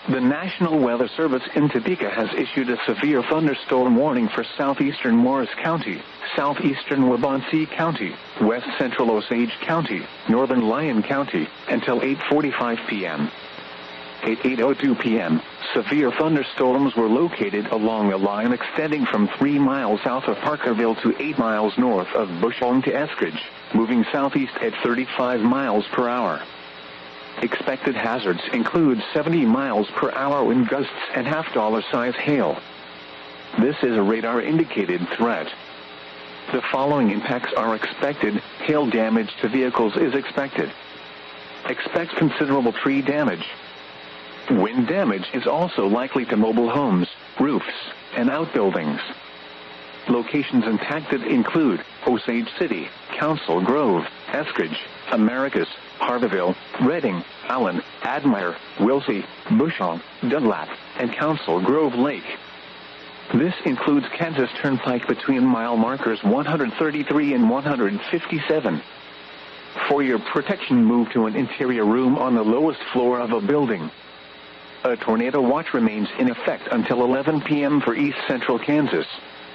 The National Weather Service in Topeka has issued a severe thunderstorm warning for southeastern Morris County, southeastern Waubonsee County, west central Osage County, northern Lyon County, until 8:45 p.m. At 8:02 p.m., severe thunderstorms were located along a line extending from 3 miles south of Parkerville to 8 miles north of Bushong to Eskridge, moving southeast at 35 miles per hour. Expected hazards include 70 miles per hour wind gusts and half-dollar size hail. This is a radar-indicated threat. The following impacts are expected. Hail damage to vehicles is expected. Expect considerable tree damage. Wind damage is also likely to mobile homes, roofs, and outbuildings. Locations impacted include Osage City, Council Grove, Eskridge, Americus, Harveyville, Redding, Allen, Admire, Wilsey, Bushong, Dunlap, and Council Grove Lake. This includes Kansas Turnpike between mile markers 133 and 157. For your protection, move to an interior room on the lowest floor of a building. A tornado watch remains in effect until 11 p.m. for East Central Kansas.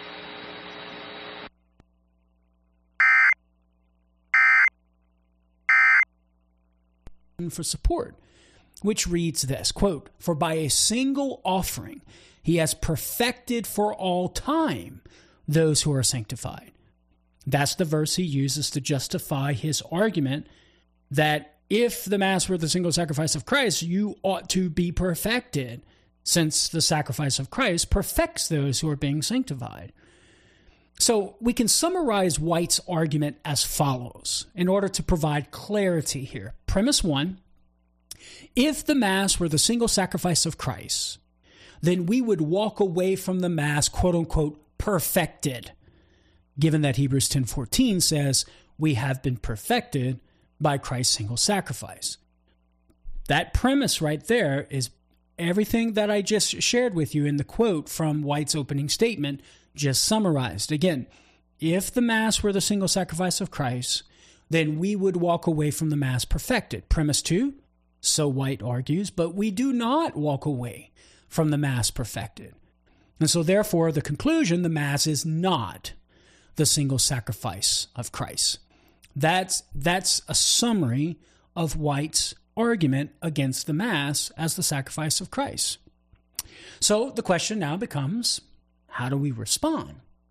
For support, which reads this, quote, "For by a single offering he has perfected for all time those who are sanctified." That's the verse he uses to justify his argument that if the Mass were the single sacrifice of Christ, you ought to be perfected, since the sacrifice of Christ perfects those who are being sanctified. So we can summarize White's argument as follows in order to provide clarity here. Premise 1, if the Mass were the single sacrifice of Christ, then we would walk away from the Mass, quote unquote, perfected, given that Hebrews 10:14 says we have been perfected by Christ's single sacrifice. That premise right there is everything that I just shared with you in the quote from White's opening statement, just summarized. Again, if the Mass were the single sacrifice of Christ, then we would walk away from the Mass perfected. Premise 2, so White argues, but we do not walk away from the Mass perfected. And so therefore, the conclusion, the Mass is not the single sacrifice of Christ. That's a summary of White's argument against the Mass as the sacrifice of Christ. So the question now becomes, how do we respond?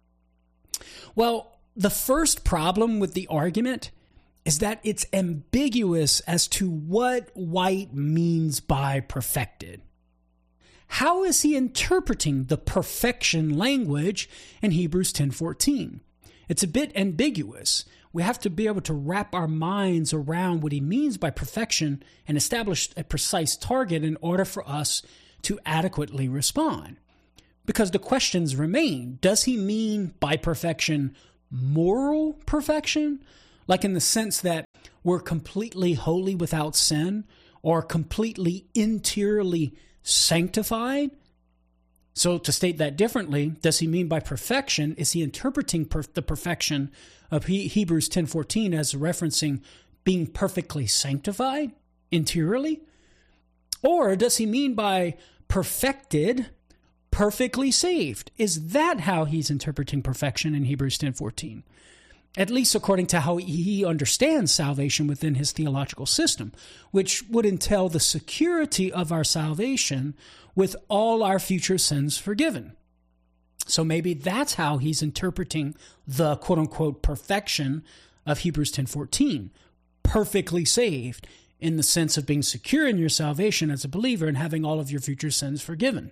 Well, the first problem with the argument is that it's ambiguous as to what White means by perfected. How is he interpreting the perfection language in Hebrews 10:14? It's a bit ambiguous. We have to be able to wrap our minds around what he means by perfection and establish a precise target in order for us to adequately respond. Because the questions remain. Does he mean by perfection moral perfection? Like in the sense that we're completely holy without sin or completely interiorly sanctified? So to state that differently, does he mean by perfection, is he interpreting the perfection of Hebrews 10:14 as referencing being perfectly sanctified interiorly? Or does he mean by perfected, perfectly saved? Is that how he's interpreting perfection in Hebrews 10:14? At least according to how he understands salvation within his theological system, which would entail the security of our salvation with all our future sins forgiven. So maybe that's how he's interpreting the quote-unquote perfection of Hebrews 10:14, perfectly saved in the sense of being secure in your salvation as a believer and having all of your future sins forgiven.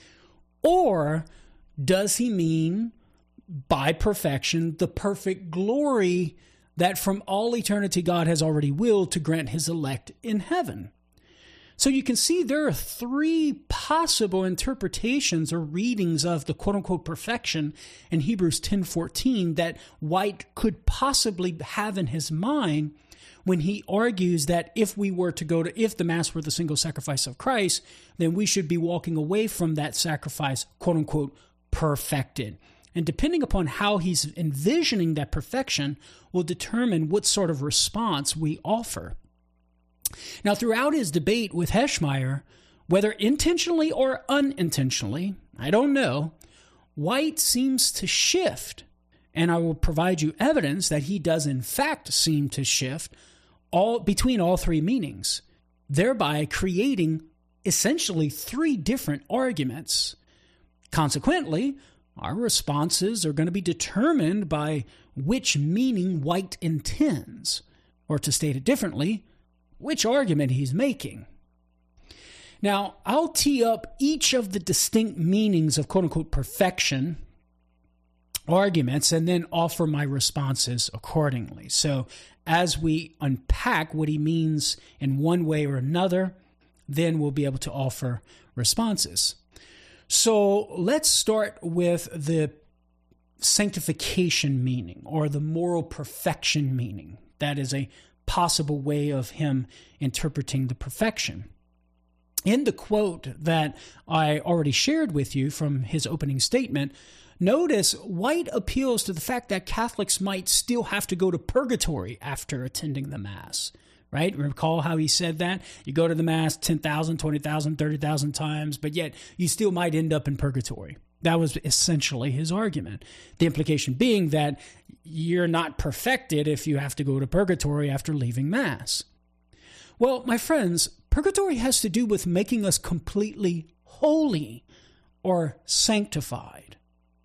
Or does he mean by perfection the perfect glory that from all eternity God has already willed to grant his elect in heaven? So you can see there are three possible interpretations or readings of the quote-unquote perfection in Hebrews 10:14 that White could possibly have in his mind when he argues that if the Mass were the single sacrifice of Christ, then we should be walking away from that sacrifice, quote-unquote, perfected. And depending upon how he's envisioning that perfection will determine what sort of response we offer. Now, throughout his debate with Heschmeyer, Whether intentionally or unintentionally, I don't know, White seems to shift, and I will provide you evidence that he does in fact seem to shift between all three meanings, thereby creating essentially three different arguments. Consequently, our responses are going to be determined by which meaning White intends, or to state it differently, which argument he's making. Now, I'll tee up each of the distinct meanings of quote-unquote perfection arguments and then offer my responses accordingly. So as we unpack what he means in one way or another, then we'll be able to offer responses. So let's start with the sanctification meaning, or the moral perfection meaning. That is a possible way of him interpreting the perfection. In the quote that I already shared with you from his opening statement, notice White appeals to the fact that Catholics might still have to go to purgatory after attending the Mass, right? Recall how he said that? You go to the Mass 10,000, 20,000, 30,000 times, but yet you still might end up in purgatory. That was essentially his argument. The implication being that you're not perfected if you have to go to purgatory after leaving Mass. Well, my friends, purgatory has to do with making us completely holy or sanctified.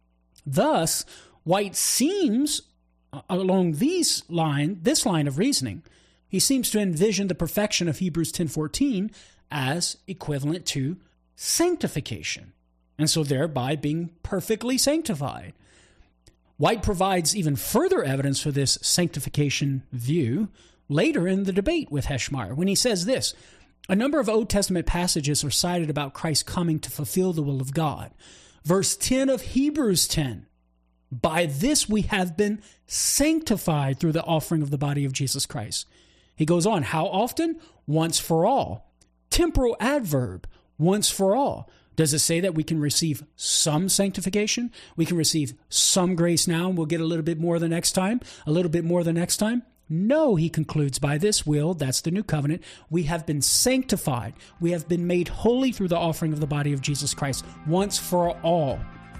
Thus, White seems, along this line of reasoning, he seems to envision the perfection of Hebrews 10:14 as equivalent to sanctification, and so thereby being perfectly sanctified. White provides even further evidence for this sanctification view later in the debate with Heschmeyer, when he says this: a number of Old Testament passages are cited about Christ coming to fulfill the will of God. Verse 10 of Hebrews 10, by this we have been sanctified through the offering of the body of Jesus Christ. He goes on, how often? Once for all. Temporal adverb, once for all. Does it say that we can receive some sanctification? We can receive some grace now, and we'll get a little bit more the next time, a little bit more the next time? No, he concludes, by this will, that's the new covenant, we have been sanctified. We have been made holy through the offering of the body of Jesus Christ, once for all.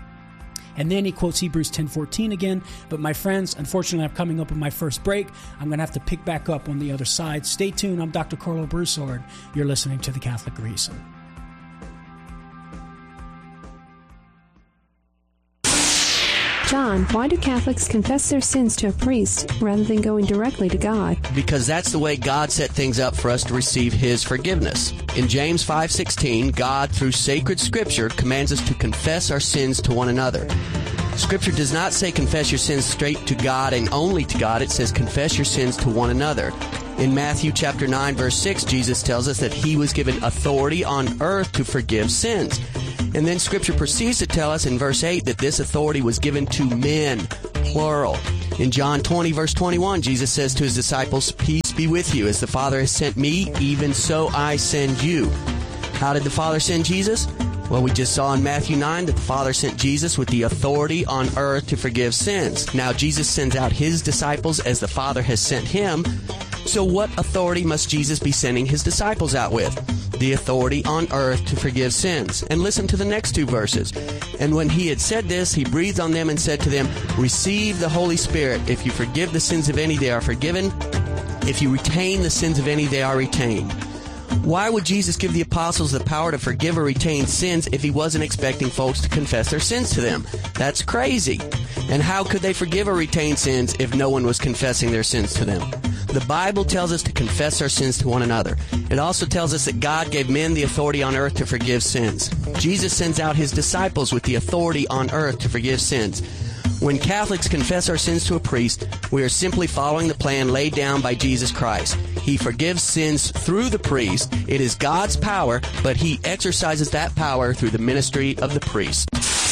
And then he quotes Hebrews 10:14 again. But my friends, unfortunately, I'm coming up with my first break. I'm going to have to pick back up on the other side. Stay tuned. I'm Dr. Carlo Broussard. You're listening to The Catholic Reason. John, why do Catholics confess their sins to a priest rather than going directly to God? Because that's the way God set things up for us to receive His forgiveness. In James 5:16, God, through sacred Scripture, commands us to confess our sins to one another. Scripture does not say confess your sins straight to God and only to God. It says confess your sins to one another. In Matthew chapter 9, verse 6, Jesus tells us that He was given authority on earth to forgive sins. And then Scripture proceeds to tell us in verse 8 that this authority was given to men, plural. In John 20, verse 21, Jesus says to His disciples, peace be with you. As the Father has sent me, even so I send you. How did the Father send Jesus? Well, we just saw in Matthew 9 that the Father sent Jesus with the authority on earth to forgive sins. Now, Jesus sends out His disciples as the Father has sent Him. So what authority must Jesus be sending His disciples out with? The authority on earth to forgive sins. And listen to the next two verses. And when He had said this, He breathed on them and said to them, receive the Holy Spirit. If you forgive the sins of any, they are forgiven. If you retain the sins of any, they are retained. Why would Jesus give the apostles the power to forgive or retain sins if He wasn't expecting folks to confess their sins to them? That's crazy. And how could they forgive or retain sins if no one was confessing their sins to them? The Bible tells us to confess our sins to one another. It also tells us that God gave men the authority on earth to forgive sins. Jesus sends out His disciples with the authority on earth to forgive sins. When Catholics confess our sins to a priest, we are simply following the plan laid down by Jesus Christ. He forgives sins through the priest. It is God's power, but He exercises that power through the ministry of the priest.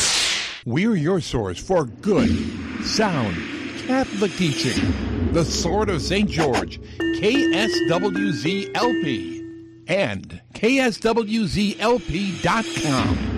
We're your source for good, sound, Catholic teaching. The Sword of St. George, KSWZ-LP, and KSWZLP.com.